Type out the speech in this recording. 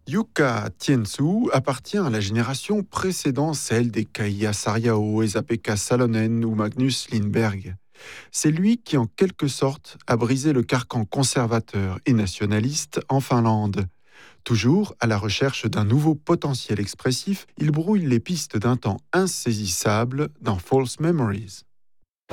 Jukka Tiensu appartient à la génération précédant celle des Kaija Sarjao, Esa-Pekka Salonen ou Magnus Lindberg. C'est lui qui, en quelque sorte, a brisé le carcan conservateur et nationaliste en Finlande. Toujours à la recherche d'un nouveau potentiel expressif, il brouille les pistes d'un temps insaisissable dans False Memories.